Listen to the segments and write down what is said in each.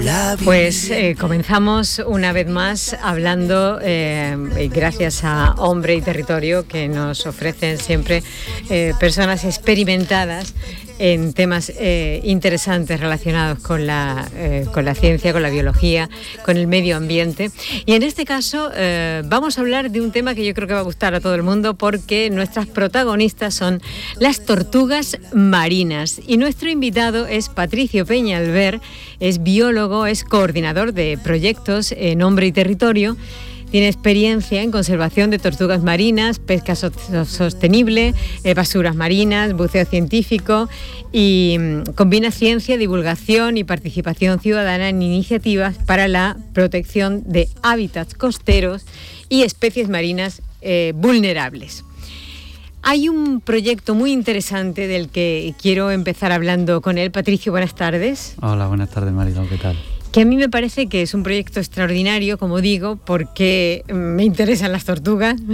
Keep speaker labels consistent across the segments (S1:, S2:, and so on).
S1: Pues comenzamos una vez más hablando, gracias a Hombre y Territorio, que nos ofrecen siempre personas experimentadas en temas interesantes relacionados con la ciencia, con la biología, con el medio ambiente. Y en este caso vamos a hablar de un tema que yo creo que va a gustar a todo el mundo, porque nuestras protagonistas son las tortugas marinas. Y nuestro invitado es Patricio Peñalver, es biólogo, es coordinador de proyectos en Hombre y Territorio. Tiene experiencia en conservación de tortugas marinas, pesca sostenible, basuras marinas, buceo científico, y combina ciencia, divulgación y participación ciudadana en iniciativas para la protección de hábitats costeros y especies marinas vulnerables. Hay un proyecto muy interesante del que quiero empezar hablando con él. Patricio, buenas tardes.
S2: Hola, buenas tardes, Mariló, ¿qué tal?
S1: Que a mí me parece que es un proyecto extraordinario, como digo, porque me interesan las tortugas. No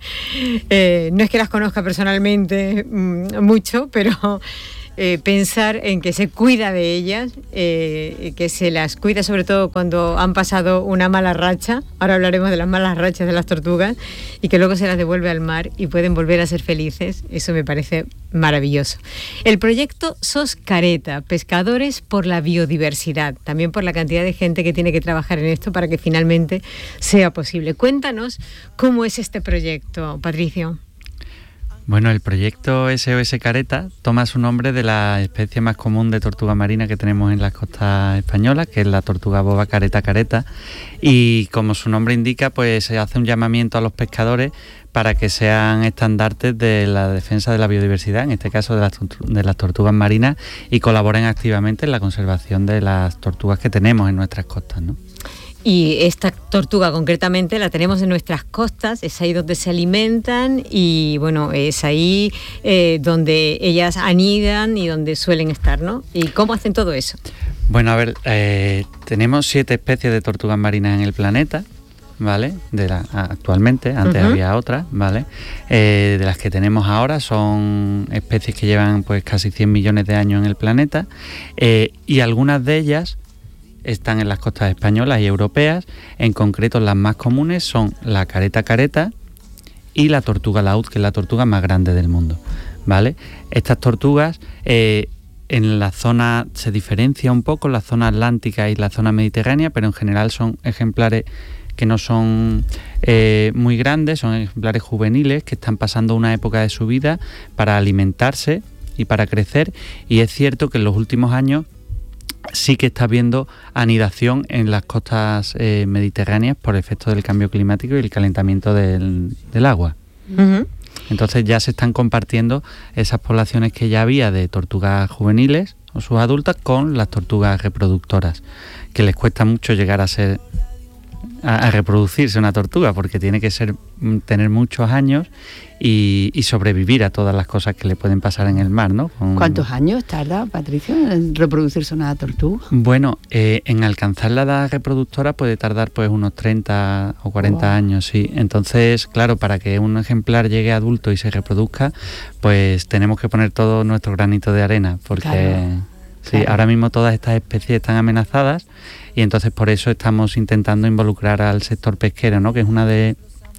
S1: es que las conozca personalmente mucho, pero pensar en que se cuida de ellas, que se las cuida sobre todo cuando han pasado una mala racha. Ahora hablaremos de las malas rachas de las tortugas, y que luego se las devuelve al mar y pueden volver a ser felices. Eso me parece maravilloso. El proyecto SOS Careta, Pescadores por la Biodiversidad, también por la cantidad de gente que tiene que trabajar en esto para que finalmente sea posible. Cuéntanos cómo es este proyecto, Patricio.
S2: Bueno, el proyecto SOS Careta toma su nombre de la especie más común de tortuga marina que tenemos en las costas españolas, que es la tortuga boba careta careta, y como su nombre indica, pues se hace un llamamiento a los pescadores para que sean estandartes de la defensa de la biodiversidad, en este caso de las tortugas marinas, y colaboren activamente en la conservación de las tortugas que tenemos en nuestras costas, ¿no?
S1: Y esta tortuga concretamente la tenemos en nuestras costas, es ahí donde se alimentan y bueno, es ahí donde ellas anidan y donde suelen estar, ¿no? ¿Y cómo hacen todo eso?
S2: Bueno, a ver, tenemos 7 especies de tortugas marinas en el planeta, ¿vale? Actualmente, antes había otras, ¿vale? De las que tenemos ahora son especies que llevan pues casi 100 millones de años en el planeta, y algunas de ellas están en las costas españolas y europeas. En concreto, las más comunes son la careta careta y la tortuga laúd, que es la tortuga más grande del mundo, ¿vale? Estas tortugas en la zona se diferencia un poco, la zona atlántica y la zona mediterránea, pero en general son ejemplares que no son muy grandes, son ejemplares juveniles que están pasando una época de su vida para alimentarse y para crecer, y es cierto que en los últimos años sí que está habiendo anidación en las costas mediterráneas por efecto del cambio climático y el calentamiento del agua. Uh-huh. Entonces ya se están compartiendo esas poblaciones que ya había de tortugas juveniles o subadultas con las tortugas reproductoras, que les cuesta mucho llegar a reproducirse una tortuga, porque tiene que tener muchos años y sobrevivir a todas las cosas que le pueden pasar en el mar, ¿no?
S3: ¿Cuántos años tarda, Patricio, en reproducirse una tortuga?
S2: Bueno, en alcanzar la edad reproductora puede tardar pues unos 30 o 40 años, sí. Entonces, claro, para que un ejemplar llegue adulto y se reproduzca, pues tenemos que poner todo nuestro granito de arena, porque claro. Ahora mismo todas estas especies están amenazadas, y entonces por eso estamos intentando involucrar al sector pesquero, ¿no? Que es una de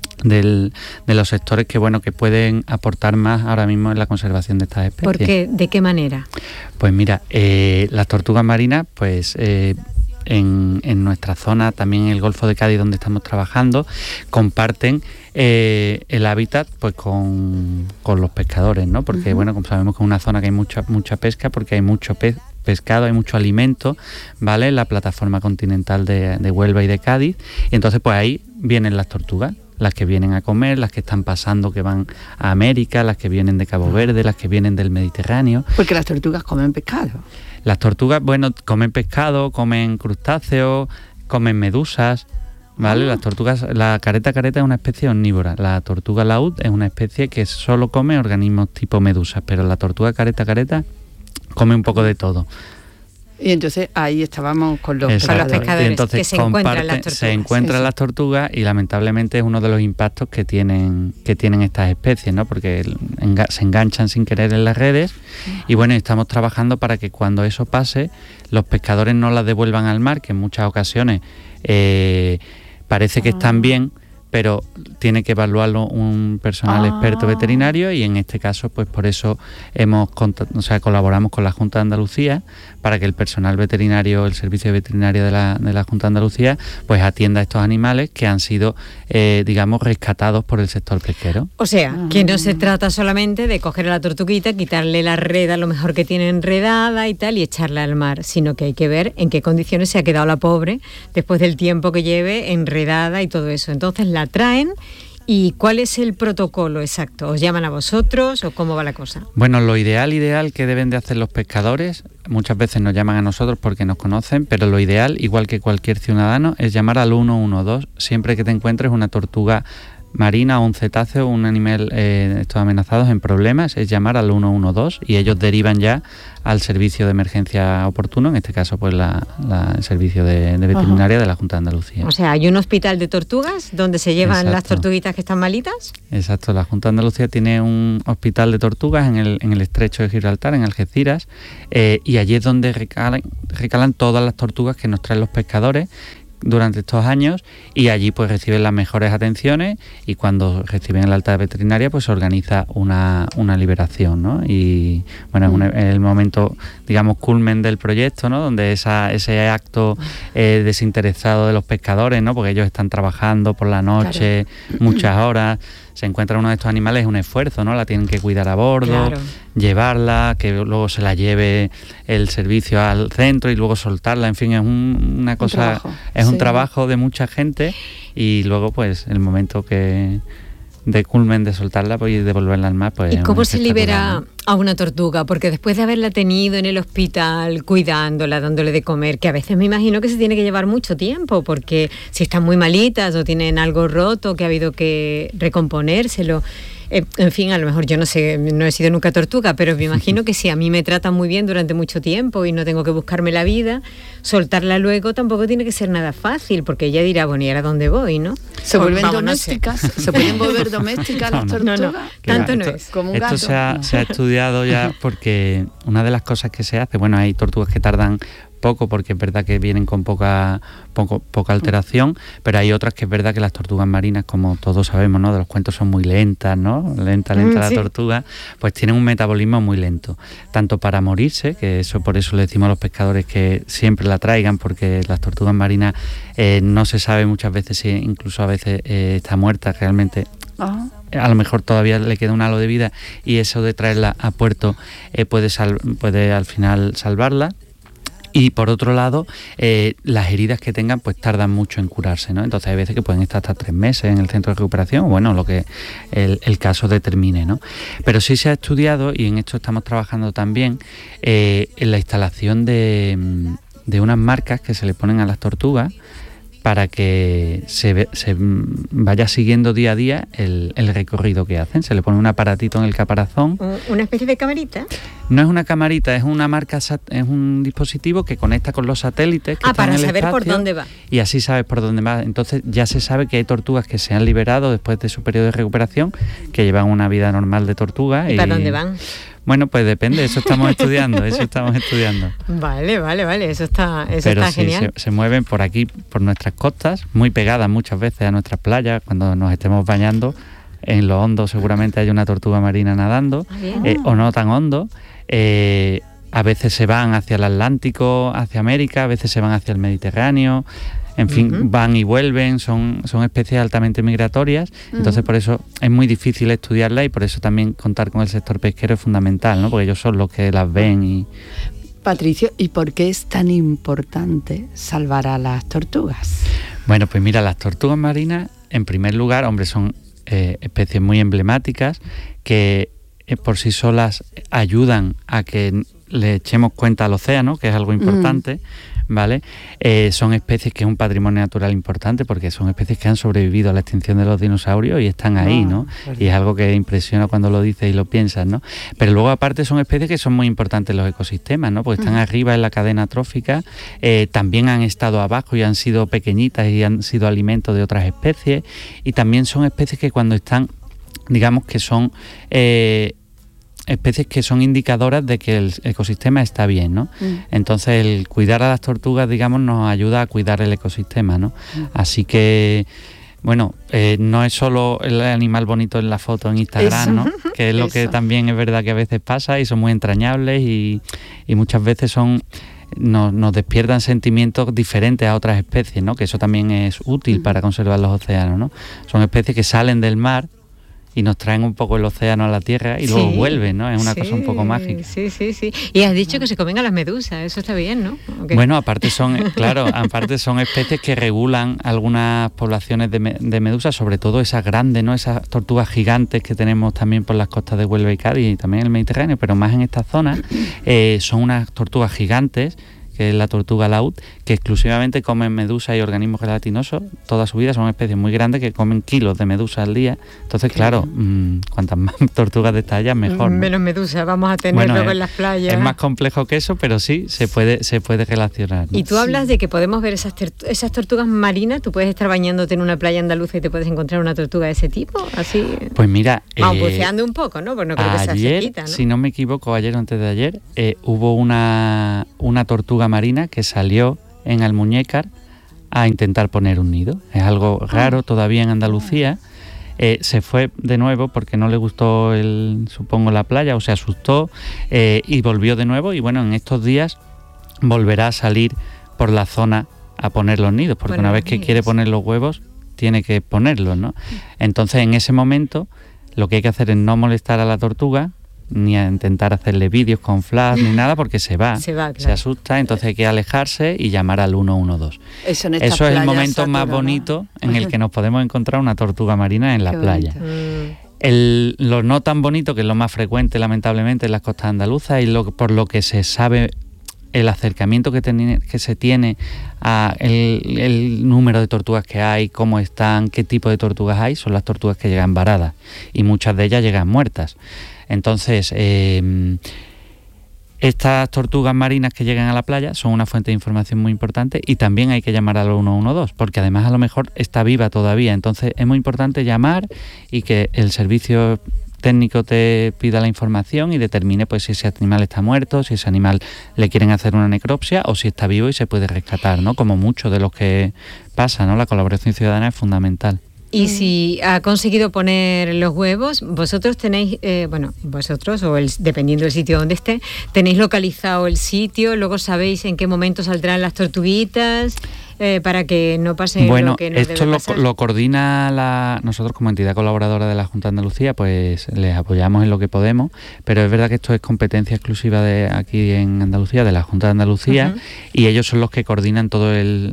S2: los sectores que pueden aportar más ahora mismo en la conservación de estas especies.
S1: ¿Por qué? ¿De qué manera?
S2: Pues mira, las tortugas marinas, pues en nuestra zona, también en el Golfo de Cádiz donde estamos trabajando, comparten el hábitat pues con los pescadores, ¿no? Porque como sabemos que es una zona que hay mucha pesca, porque hay mucho pescado, hay mucho alimento, ¿vale? En la plataforma continental de Huelva y de Cádiz, y entonces pues ahí vienen las tortugas, las que vienen a comer, las que están pasando, que van a América, las que vienen de Cabo Verde, las que vienen del Mediterráneo.
S3: Porque las tortugas comen pescado.
S2: Las tortugas, comen pescado, comen crustáceos, comen medusas, ¿vale? Las tortugas, la careta careta es una especie omnívora. La tortuga laúd es una especie que solo come organismos tipo medusas, pero la tortuga careta careta come un poco de todo.
S3: Y entonces ahí estábamos con los
S1: pescadores.
S2: Y entonces
S1: que se encuentran las tortugas.
S2: Se encuentran las tortugas y lamentablemente es uno de los impactos que tienen estas especies, ¿no? Porque se enganchan sin querer en las redes y bueno, estamos trabajando para que cuando eso pase, los pescadores no las devuelvan al mar, que en muchas ocasiones parece que están bien, pero tiene que evaluarlo un personal experto veterinario y en este caso pues por eso colaboramos con la Junta de Andalucía para que el personal veterinario, el servicio veterinario de la Junta de Andalucía pues atienda a estos animales que han sido digamos rescatados por el sector pesquero.
S1: O sea, que no se trata solamente de coger a la tortuguita, quitarle la red a lo mejor que tiene enredada y tal y echarla al mar, sino que hay que ver en qué condiciones se ha quedado la pobre después del tiempo que lleve enredada y todo eso. Entonces la traen. ¿Y cuál es el protocolo exacto? ¿Os llaman a vosotros o cómo va la cosa?
S2: Bueno, lo ideal que deben de hacer los pescadores, muchas veces nos llaman a nosotros porque nos conocen, pero lo ideal, igual que cualquier ciudadano, es llamar al 112 siempre que te encuentres una tortuga marina o un cetáceo o un animal estos amenazados en problemas, es llamar al 112 y ellos derivan ya al servicio de emergencia oportuno, en este caso pues el servicio de veterinaria de la Junta de Andalucía.
S1: O sea, ¿hay un hospital de tortugas donde se llevan las tortuguitas que están malitas?
S2: Exacto, la Junta de Andalucía tiene un hospital de tortugas en el estrecho de Gibraltar, en Algeciras, y allí es donde recalan todas las tortugas que nos traen los pescadores durante estos años y allí pues reciben las mejores atenciones y cuando reciben el alta veterinaria pues se organiza una liberación, ¿no? Y bueno, es el momento, digamos, culmen del proyecto, ¿no? Donde ese acto desinteresado de los pescadores, ¿no? Porque ellos están trabajando por la noche, muchas horas, se encuentra uno de estos animales, es un esfuerzo, ¿no? La tienen que cuidar a bordo, llevarla, que luego se la lleve el servicio al centro y luego soltarla, en fin, es una cosa, un trabajo de mucha gente y luego pues el momento de culmen de soltarla pues, y devolverla al mar. Pues,
S1: ¿y cómo se libera a una tortuga? Porque después de haberla tenido en el hospital, cuidándola, dándole de comer, que a veces me imagino que se tiene que llevar mucho tiempo, porque si están muy malitas o tienen algo roto que ha habido que recomponérselo. En fin, a lo mejor yo no sé, no he sido nunca tortuga, pero me imagino que si a mí me tratan muy bien durante mucho tiempo y no tengo que buscarme la vida, soltarla luego tampoco tiene que ser nada fácil, porque ella dirá, bueno, ¿y ahora dónde voy, no?
S3: ¿Se vuelven domésticas? No sé. ¿Se pueden volver domésticas las tortugas?
S1: No, tanto no es.
S3: Como un
S2: gato.
S3: Esto
S2: se ha estudiado ya porque una de las cosas que se hace, bueno, hay tortugas que tardan poco porque es verdad que vienen con poca alteración, pero hay otras que es verdad que las tortugas marinas, como todos sabemos, ¿no? De los cuentos son muy lentas, ¿no? Lenta la tortuga, pues tienen un metabolismo muy lento, tanto para morirse, que eso por eso le decimos a los pescadores que siempre la traigan, porque las tortugas marinas no se sabe muchas veces si incluso a veces está muerta realmente. A lo mejor todavía le queda un halo de vida y eso de traerla a puerto puede al final salvarla. Y por otro lado, las heridas que tengan pues tardan mucho en curarse, ¿no? Entonces hay veces que pueden estar hasta 3 meses en el centro de recuperación, bueno, lo que el caso determine, ¿no? Pero sí se ha estudiado, y en esto estamos trabajando también, en la instalación de unas marcas que se le ponen a las tortugas para que se vaya siguiendo día a día el recorrido que hacen. Se le pone un aparatito en el caparazón.
S1: ¿Una especie de camarita?
S2: No es una camarita, es una marca, es un dispositivo que conecta con los satélites que están en el espacio.
S1: Para saber por dónde va.
S2: Y así sabes por dónde va. Entonces ya se sabe que hay tortugas que se han liberado después de su periodo de recuperación, que llevan una vida normal de tortuga.
S1: ¿Y para dónde van?
S2: Bueno, pues depende, eso estamos estudiando.
S1: Vale, eso está genial.
S2: Pero sí, se mueven por aquí, por nuestras costas, muy pegadas muchas veces a nuestras playas, cuando nos estemos bañando. En lo hondo seguramente hay una tortuga marina nadando, o no tan hondo. A veces se van hacia el Atlántico, hacia América, a veces se van hacia el Mediterráneo. En fin, van y vuelven, son especies altamente migratorias, entonces por eso es muy difícil estudiarlas y por eso también contar con el sector pesquero es fundamental, ¿no? Porque ellos son los que las ven y...
S3: Patricio, ¿y por qué es tan importante salvar a las tortugas?
S2: Bueno, pues mira, las tortugas marinas, en primer lugar, hombre, son especies muy emblemáticas que por sí solas ayudan a que le echemos cuenta al océano, que es algo importante. ¿vale? Son especies que es un patrimonio natural importante porque son especies que han sobrevivido a la extinción de los dinosaurios y están ahí, ¿no? Y es algo que impresiona cuando lo dices y lo piensas, ¿no? Pero luego aparte son especies que son muy importantes en los ecosistemas, ¿no? Porque están arriba en la cadena trófica, también han estado abajo y han sido pequeñitas y han sido alimento de otras especies, y también son especies que cuando están, digamos que son especies que son indicadoras de que el ecosistema está bien, ¿no? Entonces el cuidar a las tortugas, digamos, nos ayuda a cuidar el ecosistema, ¿no? Así que, bueno, no es solo el animal bonito en la foto en Instagram, ¿no? Que es lo que también es verdad que a veces pasa y son muy entrañables y muchas veces nos despiertan sentimientos diferentes a otras especies, ¿no? Que eso también es útil para conservar los océanos, ¿no? Son especies que salen del mar y nos traen un poco el océano a la tierra y luego vuelven, ¿no? Es una cosa un poco mágica.
S1: Sí. Y has dicho que se comen a las medusas, eso está bien, ¿no? ¿Okay?
S2: Bueno, aparte son especies que regulan algunas poblaciones de medusas, sobre todo esas grandes, ¿no? Esas tortugas gigantes que tenemos también por las costas de Huelva y Cádiz y también en el Mediterráneo, pero más en esta zona, son unas tortugas gigantes, que es la tortuga laúd, que exclusivamente comen medusas y organismos gelatinosos toda su vida. Son especies muy grandes que comen kilos de medusas al día. Entonces, claro, cuantas más tortugas de esta haya, mejor, ¿no?
S1: Menos medusas vamos a tener luego en las playas.
S2: Es más complejo que eso, pero sí se puede relacionar, ¿no?
S1: Y tú hablas de que podemos ver esas tortugas marinas. Tú puedes estar bañándote en una playa andaluza y te puedes encontrar una tortuga de ese tipo, así.
S2: Pues mira,
S1: vamos buceando un poco, ¿no? Pues no creo que sea cerquita, ¿no?
S2: Si no me equivoco, ayer o antes de ayer, hubo una tortuga marina que salió en Almuñécar a intentar poner un nido. Es algo raro todavía en Andalucía. Se fue de nuevo porque no le gustó supongo la playa, o se asustó, y volvió de nuevo, y bueno, en estos días volverá a salir por la zona a poner los nidos, porque una vez que quiere poner los huevos tiene que ponerlos, ¿no? Entonces en ese momento lo que hay que hacer es no molestar a la tortuga, ni a intentar hacerle vídeos con flash ni nada, porque se va, claro. Se asusta, entonces hay que alejarse y llamar al 112. Eso es el momento más bonito en el que nos podemos encontrar una tortuga marina en la playa. Lo no tan bonito, que es lo más frecuente lamentablemente en las costas andaluzas, y por lo que se sabe el acercamiento que se tiene a el número de tortugas que hay, cómo están, qué tipo de tortugas hay, son las tortugas que llegan varadas, y muchas de ellas llegan muertas. Entonces, estas tortugas marinas que llegan a la playa son una fuente de información muy importante, y también hay que llamar al 112, porque además a lo mejor está viva todavía. Entonces es muy importante llamar y que el servicio técnico te pida la información y determine pues si ese animal está muerto, si ese animal le quieren hacer una necropsia o si está vivo y se puede rescatar, ¿no? Como mucho de lo que pasa, ¿no? La colaboración ciudadana es fundamental.
S1: Y si ha conseguido poner los huevos, vosotros tenéis, vosotros o dependiendo del sitio donde esté, tenéis localizado el sitio, luego sabéis en qué momento saldrán las tortuguitas, para que no pase lo que no debe pasar.
S2: Esto lo coordina nosotros como entidad colaboradora de la Junta de Andalucía, pues les apoyamos en lo que podemos, pero es verdad que esto es competencia exclusiva de aquí en Andalucía, de la Junta de Andalucía, y ellos son los que coordinan todo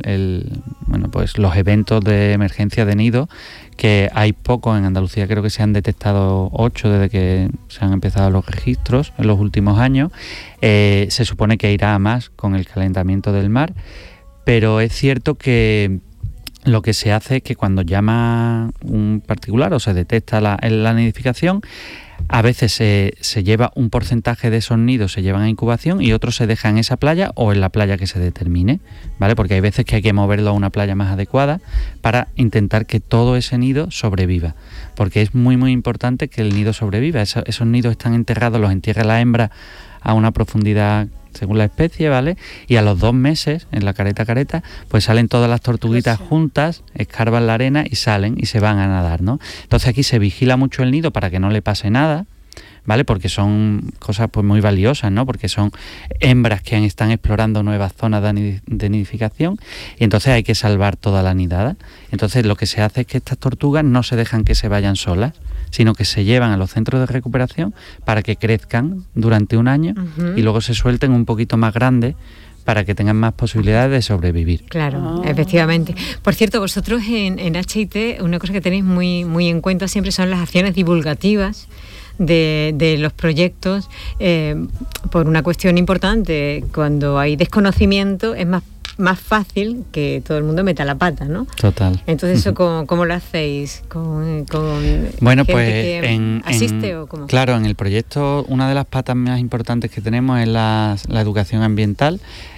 S2: los eventos de emergencia de nido, que hay pocos en Andalucía. Creo que se han detectado 8 desde que se han empezado los registros en los últimos años. Se supone que irá a más con el calentamiento del mar, pero es cierto que lo que se hace es que cuando llama un particular o se detecta la nidificación, a veces se lleva un porcentaje de esos nidos, se llevan a incubación, y otros se dejan en esa playa o en la playa que se determine, ¿vale? Porque hay veces que hay que moverlo a una playa más adecuada para intentar que todo ese nido sobreviva, porque es muy muy importante que el nido sobreviva. Esos nidos están enterrados, los entierra la hembra a una profundidad según la especie, ¿vale? Y a los 2 meses, en la careta, pues salen todas las tortuguitas juntas, escarban la arena y salen y se van a nadar, ¿no? Entonces aquí se vigila mucho el nido para que no le pase nada, ¿vale? Porque son cosas pues muy valiosas, ¿no? Porque son hembras que están explorando nuevas zonas de nidificación, y entonces hay que salvar toda la nidada. Entonces lo que se hace es que estas tortugas no se dejan que se vayan solas, sino que se llevan a los centros de recuperación para que crezcan durante un año y luego se suelten un poquito más grandes para que tengan más posibilidades de sobrevivir.
S1: Claro, efectivamente. Por cierto, vosotros en HIT, una cosa que tenéis muy, muy en cuenta siempre son las acciones divulgativas de los proyectos, por una cuestión importante. Cuando hay desconocimiento es más más fácil que todo el mundo meta la pata, ¿no?
S2: Total.
S1: Entonces, ¿eso cómo lo hacéis? ¿Con
S2: bueno,
S1: gente
S2: pues
S1: que asiste o cómo?
S2: Claro, en el proyecto una de las patas más importantes que tenemos es la educación ambiental.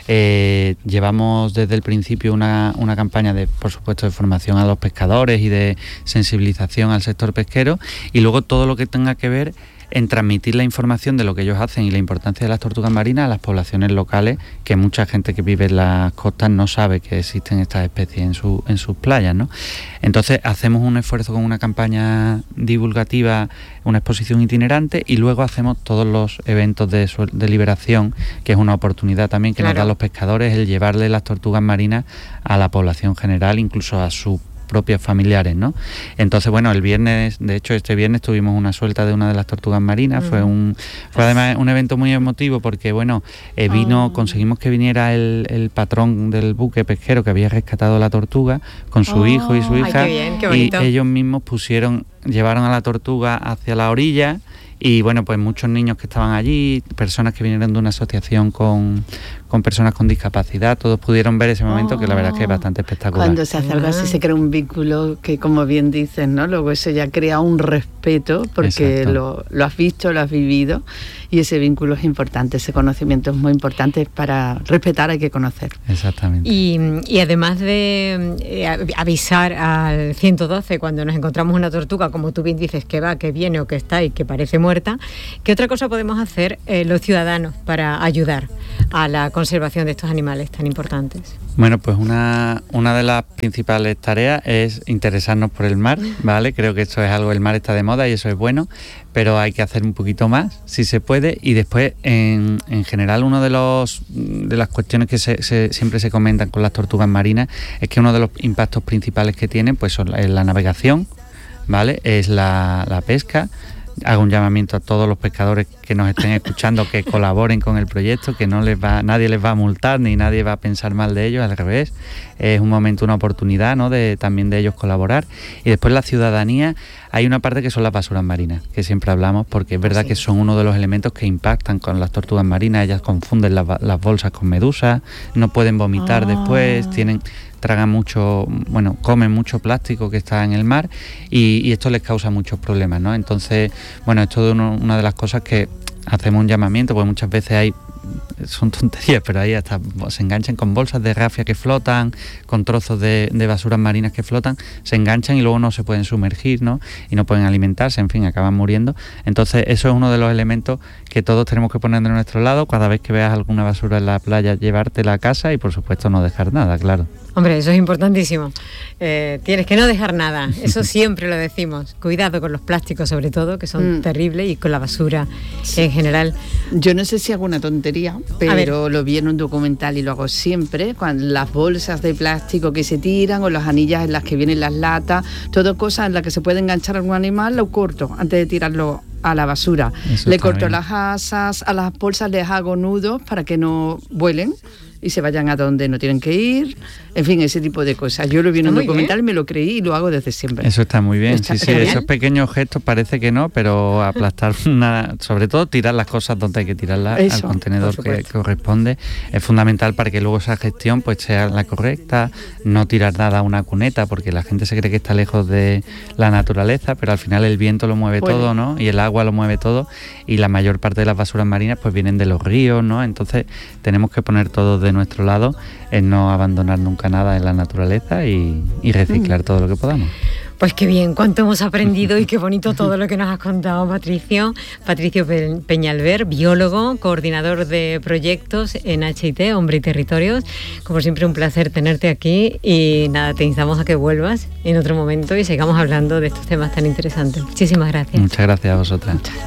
S2: Llevamos desde el principio una campaña por supuesto, de formación a los pescadores y de sensibilización al sector pesquero, y luego todo lo que tenga que ver en transmitir la información de lo que ellos hacen y la importancia de las tortugas marinas a las poblaciones locales, que mucha gente que vive en las costas no sabe que existen estas especies en sus playas, ¿no? Entonces hacemos un esfuerzo con una campaña divulgativa, una exposición itinerante, y luego hacemos todos los eventos de liberación, que es una oportunidad también que nos dan los pescadores, el llevarle las tortugas marinas a la población general, incluso a sus propios familiares, ¿no? Entonces, bueno, el viernes, de hecho este viernes tuvimos una suelta de una de las tortugas marinas, fue además un evento muy emotivo porque, bueno, conseguimos que viniera el patrón del buque pesquero que había rescatado la tortuga con su hijo y su hija.
S1: Ay, qué bien, qué bonito.
S2: Y ellos mismos llevaron a la tortuga hacia la orilla. Y bueno, pues muchos niños que estaban allí, personas que vinieron de una asociación con personas con discapacidad, todos pudieron ver ese momento, que la verdad es que es bastante espectacular.
S3: Cuando se hace algo así se crea un vínculo que, como bien dicen, ¿no? Luego eso ya crea un respeto porque lo has visto, lo has vivido, y ese vínculo es importante, ese conocimiento es muy importante. Para respetar hay que conocer.
S2: Exactamente.
S1: Y además de avisar al 112 cuando nos encontramos una tortuga, como tú bien dices, que va, que viene o que está y que parece muerta, ¿qué otra cosa podemos hacer los ciudadanos para ayudar a la conservación de estos animales tan importantes?
S2: Bueno, pues una de las principales tareas es interesarnos por el mar, ¿vale? Creo que esto es algo, el mar está de moda y eso es bueno, pero hay que hacer un poquito más, si se puede, y después, en general, una de las cuestiones que siempre se comentan con las tortugas marinas es que uno de los impactos principales que tienen pues es la navegación, ¿vale? Es la pesca. Hago un llamamiento a todos los pescadores que nos estén escuchando que colaboren con el proyecto, que nadie les va a multar ni nadie va a pensar mal de ellos, al revés, es un momento, una oportunidad, ¿no? también de ellos colaborar. Y después la ciudadanía, hay una parte que son las basuras marinas, que siempre hablamos, porque es verdad que son uno de los elementos que impactan con las tortugas marinas. Ellas confunden las bolsas con medusas, no pueden vomitar después, tragan mucho, comen mucho plástico que está en el mar, y esto les causa muchos problemas, ¿no? Entonces, esto es una de las cosas que hacemos un llamamiento, porque muchas veces son tonterías, pero ahí hasta se enganchan con bolsas de rafia que flotan, con trozos de basuras marinas que flotan, se enganchan y luego no se pueden sumergir, ¿no? Y no pueden alimentarse, en fin, acaban muriendo. Entonces eso es uno de los elementos que todos tenemos que poner de nuestro lado. Cada vez que veas alguna basura en la playa, llevártela a casa y por supuesto no dejar nada, claro.
S1: Hombre, eso es importantísimo. Tienes que no dejar nada, eso siempre lo decimos. Cuidado con los plásticos sobre todo, que son terribles, y con la basura en general.
S3: Yo no sé si hago una tontería, pero lo vi en un documental y lo hago siempre, cuando las bolsas de plástico que se tiran o las anillas en las que vienen las latas, todo cosas en las que se puede enganchar algún animal, lo corto antes de tirarlo a la basura. Le corto las asas, a las bolsas les hago nudos para que no vuelen y se vayan a donde no tienen que ir, en fin, ese tipo de cosas. Yo lo vi en un documental y me lo creí y lo hago desde siempre.
S2: Eso está muy bien, sí, esos pequeños gestos parece que no, pero aplastar sobre todo tirar las cosas donde hay que tirarlas, al contenedor que corresponde, es fundamental para que luego esa gestión pues sea la correcta, no tirar nada a una cuneta, porque la gente se cree que está lejos de la naturaleza, pero al final el viento lo mueve todo, ¿no? Y el agua lo mueve todo, y la mayor parte de las basuras marinas pues vienen de los ríos, ¿no? Entonces tenemos que poner todo de nuestro lado, en no abandonar nunca nada en la naturaleza y reciclar todo lo que podamos.
S1: Pues qué bien, cuánto hemos aprendido y qué bonito todo lo que nos has contado, Patricio. Patricio Peñalver, biólogo, coordinador de proyectos en HIT, Hombre y Territorios. Como siempre, un placer tenerte aquí y nada, te instamos a que vuelvas en otro momento y sigamos hablando de estos temas tan interesantes. Muchísimas gracias.
S2: Muchas gracias a vosotras.